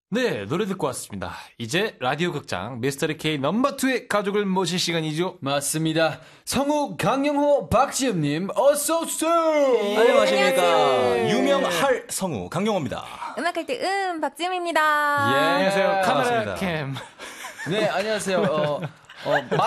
네, 노래 듣고 왔습니다. 이제 라디오 극장 미스터리 K 넘버2의 가족을 모실 시간이죠. 맞습니다. 성우 강영호 박지엽님 어서오세요. 안녕하십니까. 유명할 성우 강영호입니다. 음악할 때 박지음입니다. 예. 안녕하세요. 카메라 반갑습니다. 캠. 네, 안녕하세요.